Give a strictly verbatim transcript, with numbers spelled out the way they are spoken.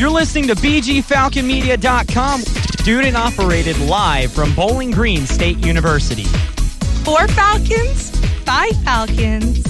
You're listening to B G Falcon Media dot com, student operated live from Bowling Green State University. Four Falcons, five Falcons.